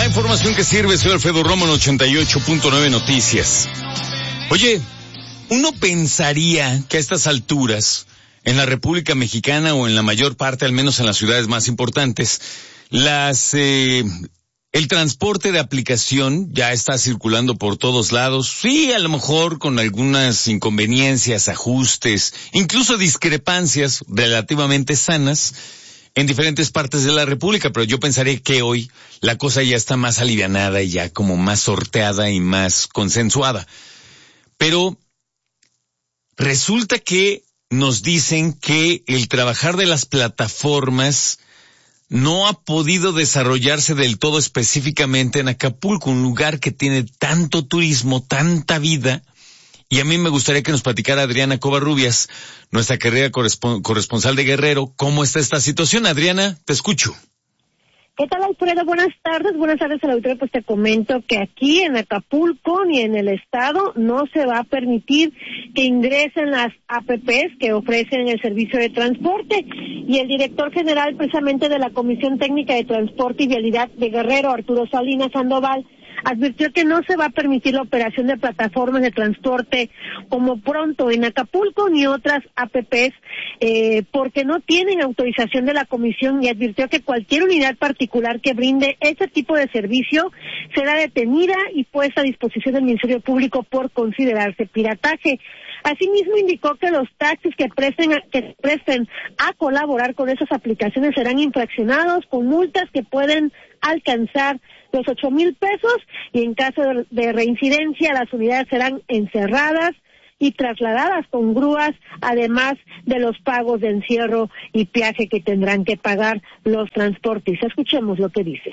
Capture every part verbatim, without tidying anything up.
La información que sirve, soy Alfredo Romo en ochenta y ocho punto nueve Noticias. Oye, uno pensaría que a estas alturas, en la República Mexicana o en la mayor parte, al menos en las ciudades más importantes, las eh, el transporte de aplicación ya está circulando por todos lados. Sí, a lo mejor con algunas inconveniencias, ajustes, incluso discrepancias relativamente sanas en diferentes partes de la República, pero yo pensaría que hoy la cosa ya está más alivianada y ya como más sorteada y más consensuada. Pero resulta que nos dicen que el trabajar de las plataformas no ha podido desarrollarse del todo específicamente en Acapulco, un lugar que tiene tanto turismo, tanta vida. Y a mí me gustaría que nos platicara Adriana Covarrubias, nuestra querida corresp- corresponsal de Guerrero, cómo está esta situación. Adriana, te escucho. ¿Qué tal, Alfredo? Buenas tardes. Buenas tardes al auditorio. Pues te comento que aquí en Acapulco ni en el estado no se va a permitir que ingresen las A P Pes que ofrecen el servicio de transporte. Y el director general precisamente de la Comisión Técnica de Transporte y Vialidad de Guerrero, Arturo Salinas Sandoval, advirtió que no se va a permitir la operación de plataformas de transporte como Pronto en Acapulco ni otras A P Pes eh, porque no tienen autorización de la comisión, y advirtió que cualquier unidad particular que brinde este tipo de servicio será detenida y puesta a disposición del Ministerio Público por considerarse pirataje. Asimismo, indicó que los taxis que presten a, que presten a colaborar con esas aplicaciones serán infraccionados con multas que pueden alcanzar los ocho mil pesos, y en caso de, de reincidencia las unidades serán encerradas y trasladadas con grúas, además de los pagos de encierro y peaje que tendrán que pagar los transportistas. Escuchemos lo que dice.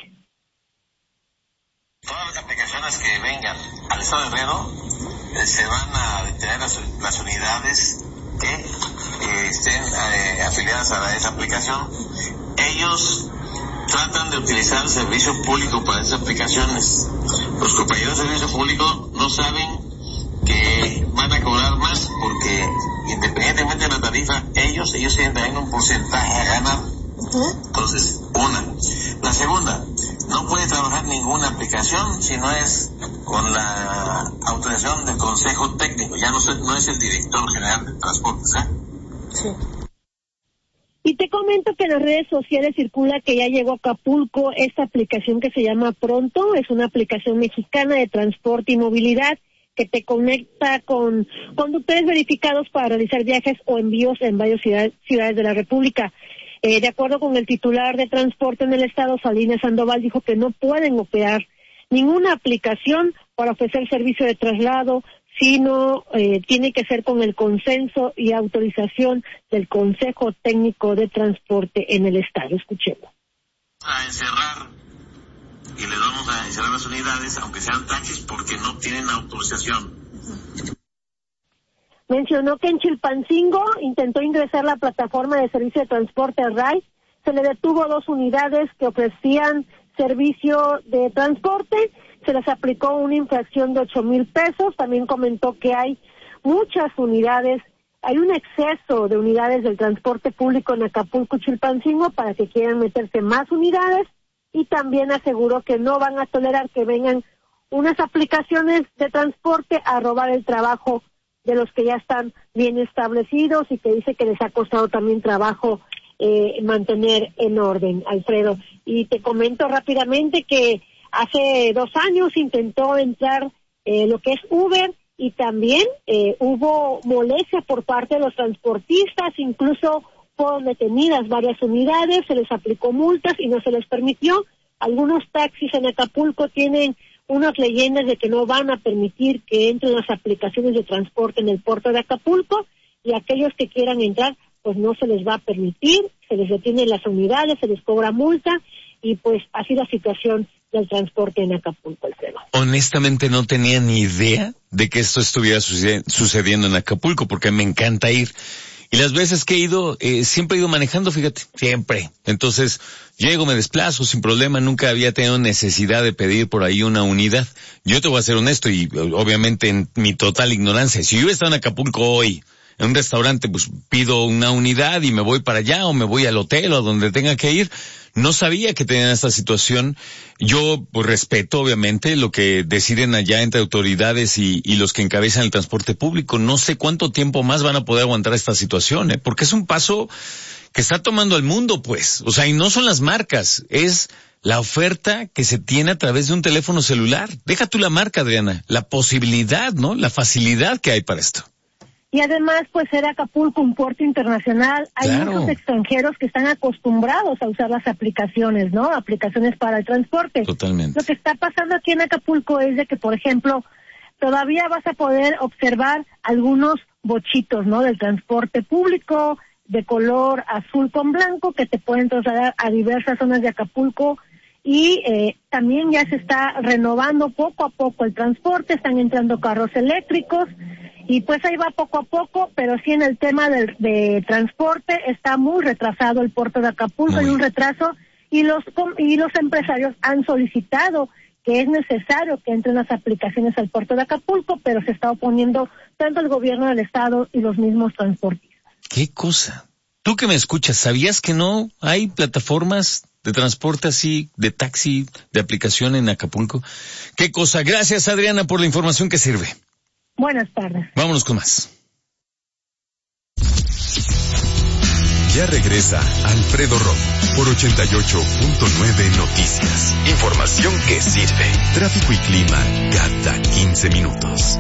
Todas las aplicaciones que vengan al estado de Guerrero eh, se van a detener las, las unidades que eh, estén eh, afiliadas a esa aplicación. Ellos tratan de utilizar el servicio público para esas aplicaciones. Los compañeros de servicio público no saben que van a cobrar más porque independientemente de la tarifa, ellos ellos tienen también un porcentaje a ganar. Entonces, una. La segunda, no puede trabajar ninguna aplicación si no es con la autorización del Consejo Técnico. Ya no, no es el director general de transportes, ¿eh? Sí. Y te comento que en las redes sociales circula que ya llegó a Acapulco esta aplicación que se llama Pronto. Es una aplicación mexicana de transporte y movilidad que te conecta con conductores verificados para realizar viajes o envíos en varias ciudades, ciudades de la República. Eh, de acuerdo con el titular de transporte en el estado, Salinas Sandoval, dijo que no pueden operar ninguna aplicación para ofrecer servicio de traslado, sino eh, tiene que ser con el consenso y autorización del Consejo Técnico de Transporte en el estado. Escuchemos. A encerrar y les vamos a encerrar las unidades, aunque sean taxis, porque no tienen autorización. Mencionó que en Chilpancingo intentó ingresar la plataforma de servicio de transporte R A I. Se le detuvo dos unidades que ofrecían servicio de transporte. Se les aplicó una infracción de ocho mil pesos. También comentó que hay muchas unidades, hay un exceso de unidades del transporte público en Acapulco y Chilpancingo para que quieran meterse más unidades, y también aseguró que no van a tolerar que vengan unas aplicaciones de transporte a robar el trabajo de los que ya están bien establecidos, y que dice que les ha costado también trabajo eh, mantener en orden, Alfredo. Y te comento rápidamente que hace dos años intentó entrar eh, lo que es Uber, y también eh, hubo molestia por parte de los transportistas, incluso fueron detenidas varias unidades, se les aplicó multas y no se les permitió. Algunos taxis en Acapulco tienen unas leyendas de que no van a permitir que entren las aplicaciones de transporte en el puerto de Acapulco, y aquellos que quieran entrar, pues no se les va a permitir, se les detienen las unidades, se les cobra multa, y pues así la situación del transporte en Acapulco, Alfredo. Honestamente no tenía ni idea de que esto estuviera sucediendo en Acapulco, porque me encanta ir. Y las veces que he ido, eh, siempre he ido manejando, fíjate, siempre. Entonces, llego, me desplazo sin problema, nunca había tenido necesidad de pedir por ahí una unidad. Yo te voy a ser honesto, y obviamente en mi total ignorancia, si yo estaba en Acapulco hoy, en un restaurante, pues pido una unidad y me voy para allá, o me voy al hotel, o a donde tenga que ir. No sabía que tenían esta situación. Yo pues, respeto, obviamente, lo que deciden allá entre autoridades y, y los que encabezan el transporte público. No sé cuánto tiempo más van a poder aguantar esta situación, ¿eh? Porque es un paso que está tomando el mundo, pues. O sea, y no son las marcas, es la oferta que se tiene a través de un teléfono celular. Deja tú la marca, Adriana, la posibilidad, ¿no? La facilidad que hay para esto. Y además, pues era Acapulco un puerto internacional. Hay Claro. muchos extranjeros que están acostumbrados a usar las aplicaciones, ¿no? Aplicaciones para el transporte. Totalmente. Lo que está pasando aquí en Acapulco es de que, por ejemplo, todavía vas a poder observar algunos bochitos, ¿no? Del transporte público de color azul con blanco que te pueden trasladar a diversas zonas de Acapulco. Y eh, también ya se está renovando poco a poco el transporte, están entrando carros eléctricos y pues ahí va poco a poco, pero sí en el tema del de transporte está muy retrasado el puerto de Acapulco, hay un retraso y los y los empresarios han solicitado que es necesario que entren las aplicaciones al puerto de Acapulco, pero se está oponiendo tanto el gobierno del estado y los mismos transportistas. ¿Qué cosa? Tú que me escuchas, ¿sabías que no hay plataformas de transporte así, de taxi, de aplicación en Acapulco? ¿Qué cosa? Gracias, Adriana, por la información que sirve. Buenas tardes. Vámonos con más. Ya regresa Alfredo Romo por ochenta y ocho punto nueve Noticias. Información que sirve. Tráfico y clima cada quince minutos.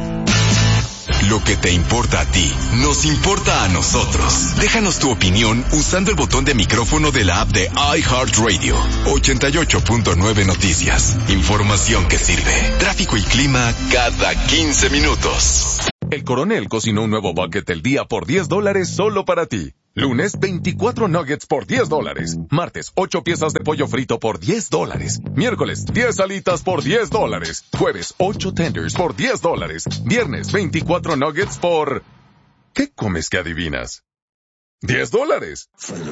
Lo que te importa a ti, nos importa a nosotros. Déjanos tu opinión usando el botón de micrófono de la app de iHeartRadio. ochenta y ocho punto nueve Noticias. Información que sirve. Tráfico y clima cada quince minutos. El Coronel cocinó un nuevo bucket del día por diez dólares solo para ti. Lunes, veinticuatro nuggets por diez dólares. Martes, ocho piezas de pollo frito por diez dólares. Miércoles, diez alitas por diez dólares. Jueves, ocho tenders por diez dólares. Viernes, veinticuatro nuggets por... ¿Qué comes que adivinas? diez dólares.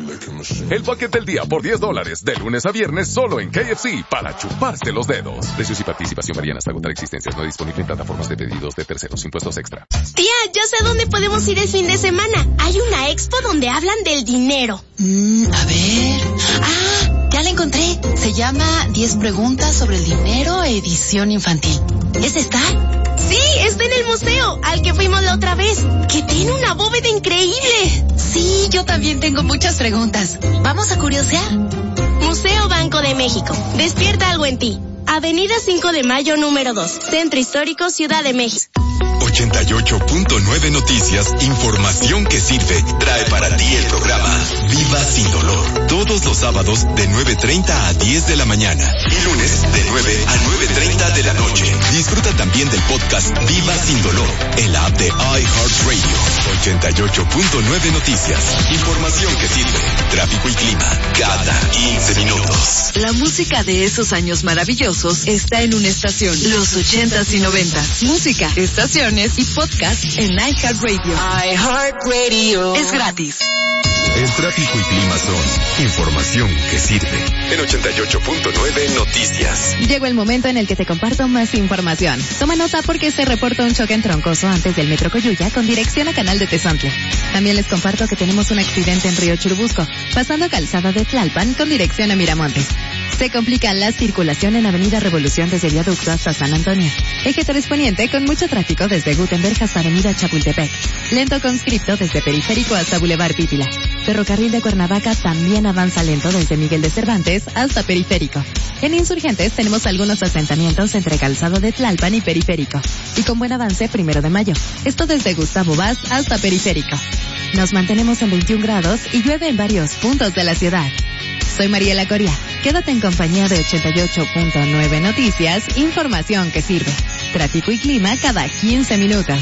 El bucket del día por diez dólares, de lunes a viernes solo en K F C, para chuparse los dedos. Precios y participación varían hasta agotar existencias. No disponible en plataformas de pedidos de terceros. Impuestos extra. Tía, yo sé dónde podemos ir el fin de semana. Hay una expo donde hablan del dinero. Mm, a ver... Ah, ya la encontré. Se llama diez preguntas sobre el dinero, edición infantil. ¿Es esta? Sí, está en el museo, al que fuimos la otra vez, que tiene una bóveda increíble. Sí, yo también tengo muchas preguntas. ¿Vamos a curiosear? Museo Banco de México. Despierta algo en ti. Avenida cinco de Mayo, número dos. Centro Histórico, Ciudad de México. ochenta y ocho punto nueve Noticias, información que sirve, trae para ti el programa Viva Sin Dolor. Todos los sábados de nueve treinta a diez de la mañana y lunes de nueve a nueve treinta de la noche. Disfruta también del podcast Viva Sin Dolor en la app de iHeartRadio. ochenta y ocho punto nueve Noticias, información que sirve, tráfico y clima cada quince minutos. La música de esos años maravillosos está en una estación, los ochentas y noventas. Música, estaciones y podcast en iHeartRadio. iHeartRadio. Es gratis. El tráfico y clima son información que sirve. En ochenta y ocho punto nueve Noticias. Llegó el momento en el que te comparto más información. Toma nota porque se reporta un choque en Troncoso antes del Metro Coyuya con dirección a Canal de Tezontle. También les comparto que tenemos un accidente en Río Churubusco, pasando Calzada de Tlalpan con dirección a Miramontes. Se complica la circulación en Avenida Revolución desde Viaducto hasta San Antonio. Eje tres Poniente con mucho tráfico desde Gutenberg hasta Avenida Chapultepec. Lento conscripto desde Periférico hasta Boulevard Pípila. Ferrocarril de Cuernavaca también avanza lento desde Miguel de Cervantes hasta Periférico. En Insurgentes tenemos algunos asentamientos entre Calzado de Tlalpan y Periférico. Y con buen avance Primero de Mayo. Esto desde Gustavo Vaz hasta Periférico. Nos mantenemos en veintiún grados y llueve en varios puntos de la ciudad. Soy Mariela Coria. Quédate en compañía de ochenta y ocho punto nueve Noticias, información que sirve. Tráfico y clima cada quince minutos.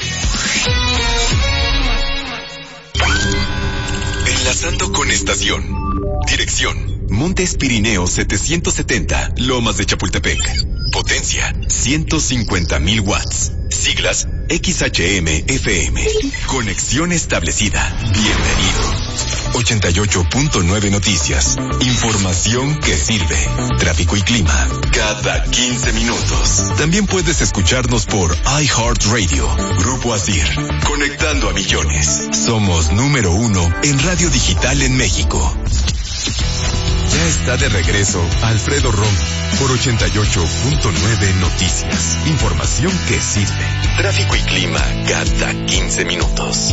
Enlazando con estación. Dirección: Montes Pirineos setecientos setenta, Lomas de Chapultepec. Potencia: ciento cincuenta mil watts. Siglas: X H M F M. Conexión establecida. Bienvenido. ochenta y ocho punto nueve Noticias. Información que sirve. Tráfico y clima cada quince minutos. También puedes escucharnos por iHeartRadio. Grupo Asir. Conectando a millones. Somos número uno en radio digital en México. Ya está de regreso Alfredo Romo por ochenta y ocho punto nueve Noticias. Información que sirve. Tráfico y clima cada quince minutos.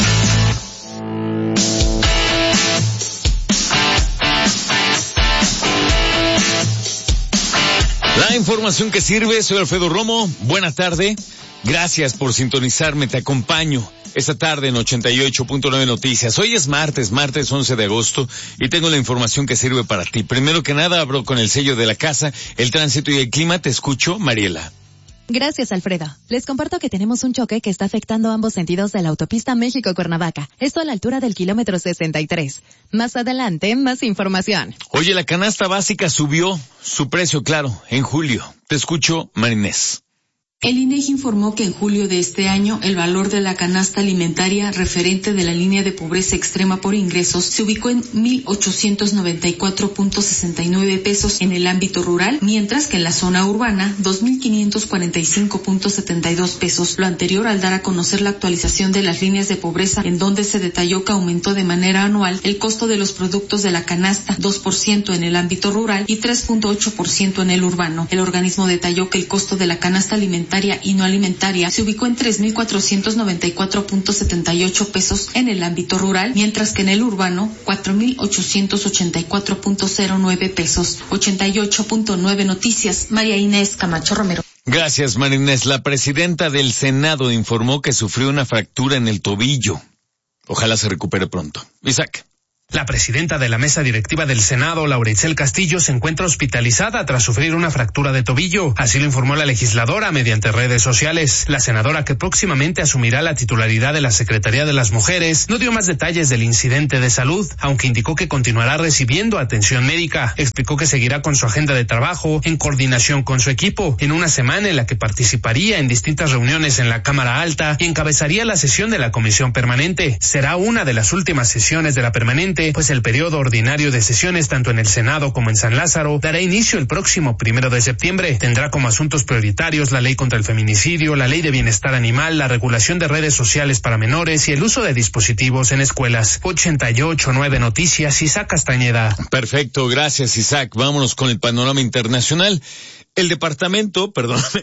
La información que sirve, soy Alfredo Romo, buena tarde, gracias por sintonizarme, te acompaño esta tarde en ochenta y ocho punto nueve Noticias. Hoy es martes, martes once de agosto, y tengo la información que sirve para ti. Primero que nada, abro con el sello de la casa, el tránsito y el clima. Te escucho, Mariela. Gracias, Alfredo. Les comparto que tenemos un choque que está afectando ambos sentidos de la autopista México-Cuernavaca. Esto a la altura del kilómetro sesenta y tres. Más adelante, más información. Oye, la canasta básica subió su precio, claro, en julio. Te escucho, Marinés. El INEGI informó que en julio de este año el valor de la canasta alimentaria referente de la línea de pobreza extrema por ingresos se ubicó en mil ochocientos noventa y cuatro punto sesenta y nueve pesos en el ámbito rural, mientras que en la zona urbana dos mil quinientos cuarenta y cinco punto setenta y dos pesos, lo anterior al dar a conocer la actualización de las líneas de pobreza, en donde se detalló que aumentó de manera anual el costo de los productos de la canasta, dos por ciento en el ámbito rural y tres punto ocho por ciento en el urbano. El organismo detalló que el costo de la canasta alimentaria y no alimentaria se ubicó en tres mil cuatrocientos noventa y cuatro punto setenta y ocho pesos en el ámbito rural, mientras que en el urbano cuatro mil ochocientos ochenta y cuatro punto cero nueve pesos. ochenta y ocho punto nueve Noticias, María Inés Camacho Romero. Gracias, María Inés. La presidenta del Senado informó que sufrió una fractura en el tobillo. Ojalá se recupere pronto. Isaac. La presidenta de la mesa directiva del Senado, Laura Itzel Castillo, se encuentra hospitalizada tras sufrir una fractura de tobillo. Así lo informó la legisladora mediante redes sociales. La senadora, que próximamente asumirá la titularidad de la Secretaría de las Mujeres, no dio más detalles del incidente de salud, aunque indicó que continuará recibiendo atención médica. Explicó que seguirá con su agenda de trabajo en coordinación con su equipo, en una semana en la que participaría en distintas reuniones en la Cámara Alta y encabezaría la sesión de la Comisión Permanente. Será una de las últimas sesiones de la Permanente, pues el periodo ordinario de sesiones tanto en el Senado como en San Lázaro dará inicio el próximo primero de septiembre. Tendrá como asuntos prioritarios la ley contra el feminicidio, la ley de bienestar animal, la regulación de redes sociales para menores y el uso de dispositivos en escuelas. ochenta y ocho punto nueve Noticias, Isaac Castañeda. Perfecto, gracias, Isaac. Vámonos con el panorama internacional. El departamento, perdóname,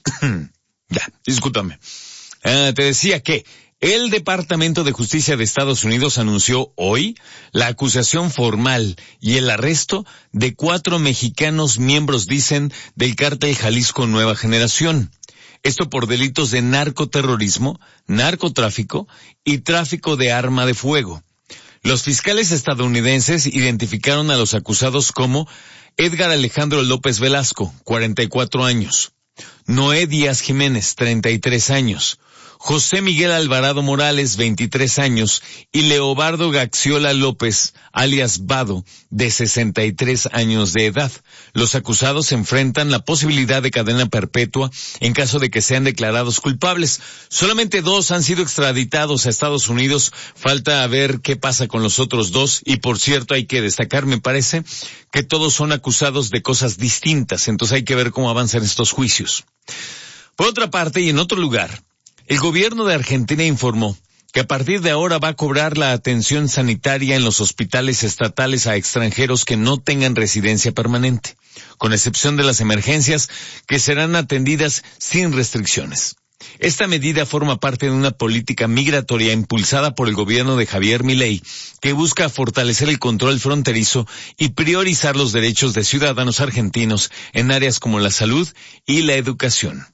ya, discúlpame. Uh, te decía que el Departamento de Justicia de Estados Unidos anunció hoy la acusación formal y el arresto de cuatro mexicanos miembros, dicen, del cártel Jalisco Nueva Generación. Esto por delitos de narcoterrorismo, narcotráfico y tráfico de arma de fuego. Los fiscales estadounidenses identificaron a los acusados como Edgar Alejandro López Velasco, cuarenta y cuatro años, Noé Díaz Jiménez, treinta y tres años, José Miguel Alvarado Morales, veintitrés años, y Leobardo Gaxiola López, alias Vado, de sesenta y tres años de edad. Los acusados enfrentan la posibilidad de cadena perpetua en caso de que sean declarados culpables. Solamente dos han sido extraditados a Estados Unidos. Falta ver qué pasa con los otros dos. Y por cierto, hay que destacar, me parece, que todos son acusados de cosas distintas. Entonces hay que ver cómo avanzan estos juicios. Por otra parte, y en otro lugar, el gobierno de Argentina informó que a partir de ahora va a cobrar la atención sanitaria en los hospitales estatales a extranjeros que no tengan residencia permanente, con excepción de las emergencias que serán atendidas sin restricciones. Esta medida forma parte de una política migratoria impulsada por el gobierno de Javier Milei, que busca fortalecer el control fronterizo y priorizar los derechos de ciudadanos argentinos en áreas como la salud y la educación.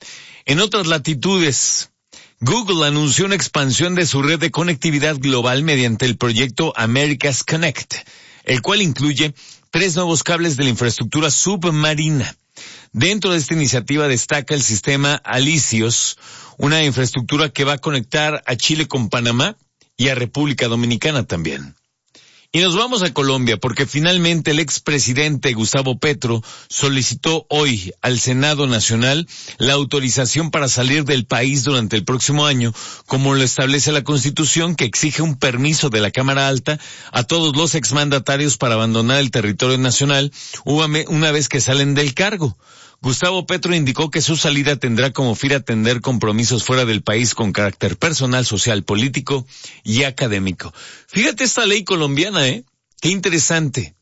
En otras latitudes, Google anunció una expansión de su red de conectividad global mediante el proyecto America's Connect, el cual incluye tres nuevos cables de la infraestructura submarina. Dentro de esta iniciativa destaca el sistema Alicios, una infraestructura que va a conectar a Chile con Panamá y a República Dominicana también. Y nos vamos a Colombia porque finalmente el expresidente Gustavo Petro solicitó hoy al Senado Nacional la autorización para salir del país durante el próximo año, como lo establece la Constitución, que exige un permiso de la Cámara Alta a todos los exmandatarios para abandonar el territorio nacional una vez que salen del cargo. Gustavo Petro indicó que su salida tendrá como fin atender compromisos fuera del país con carácter personal, social, político y académico. Fíjate esta ley colombiana, ¿eh? Qué interesante.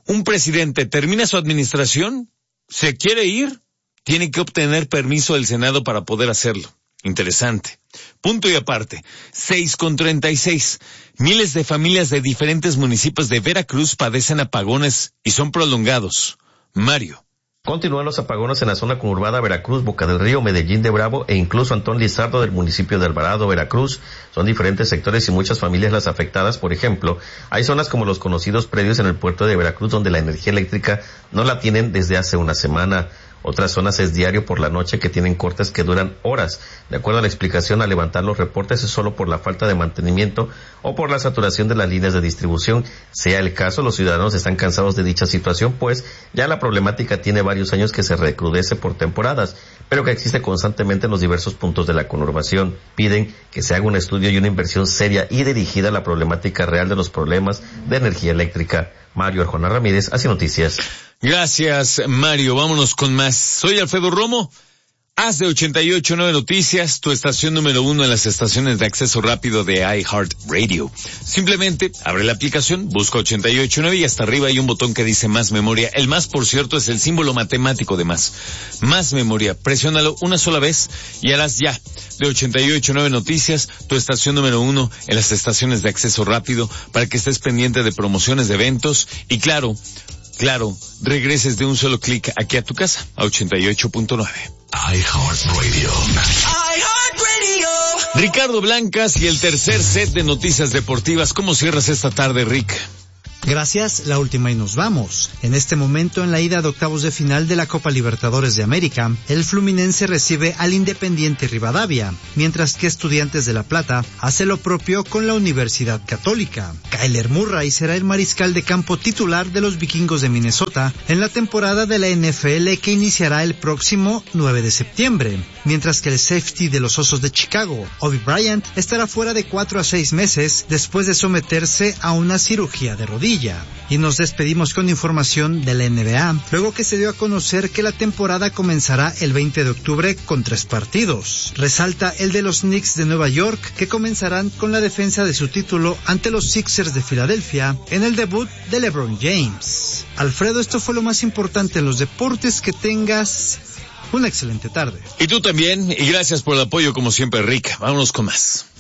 Un presidente termina su administración, se quiere ir, tiene que obtener permiso del Senado para poder hacerlo. Interesante. Punto y aparte. seis con treinta y seis. Miles de familias de diferentes municipios de Veracruz padecen apagones y son prolongados. Mario. Continúan los apagones en la zona conurbada Veracruz, Boca del Río, Medellín de Bravo e incluso Antón Lizardo del municipio de Alvarado, Veracruz. Son diferentes sectores y muchas familias las afectadas. Por ejemplo, hay zonas como los conocidos predios en el puerto de Veracruz donde la energía eléctrica no la tienen desde hace una semana. Otras zonas es diario por la noche que tienen cortes que duran horas. De acuerdo a la explicación, al levantar los reportes es solo por la falta de mantenimiento o por la saturación de las líneas de distribución. Sea el caso, los ciudadanos están cansados de dicha situación, pues ya la problemática tiene varios años que se recrudece por temporadas, pero que existe constantemente en los diversos puntos de la conurbación. Piden que se haga un estudio y una inversión seria y dirigida a la problemática real de los problemas de energía eléctrica. Mario Arjona Ramírez, Así Noticias. Gracias, Mario. Vámonos con más. Soy Alfredo Romo. Haz de ochenta y ocho punto nueve Noticias, tu estación número uno en las estaciones de acceso rápido de iHeartRadio. Simplemente abre la aplicación, busca ochenta y ocho punto nueve y hasta arriba hay un botón que dice más memoria. El más, por cierto, es el símbolo matemático de más. Más memoria. Presiónalo una sola vez y harás ya de ochenta y ocho punto nueve Noticias, tu estación número uno en las estaciones de acceso rápido para que estés pendiente de promociones de eventos y claro, Claro, regreses de un solo clic aquí a tu casa, a ochenta y ocho punto nueve. iHeartRadio. iHeartRadio. Ricardo Blancas y el tercer set de noticias deportivas. ¿Cómo cierras esta tarde, Rick? Gracias, la última y nos vamos. En este momento, en la ida de octavos de final de la Copa Libertadores de América, el Fluminense recibe al Independiente Rivadavia, mientras que Estudiantes de La Plata hace lo propio con la Universidad Católica. Kyler Murray será el mariscal de campo titular de los Vikingos de Minnesota en la temporada de la N F L que iniciará el próximo nueve de septiembre, mientras que el safety de los Osos de Chicago, Obi Bryant, estará fuera de cuatro a seis meses después de someterse a una cirugía de rodilla. Y nos despedimos con información de la N B A, luego que se dio a conocer que la temporada comenzará el veinte de octubre con tres partidos. Resalta el de los Knicks de Nueva York, que comenzarán con la defensa de su título ante los Sixers de Filadelfia en el debut de LeBron James. Alfredo, esto fue lo más importante en los deportes. Que tengas una excelente tarde. Y tú también, y gracias por el apoyo como siempre, Rick. Vámonos con más.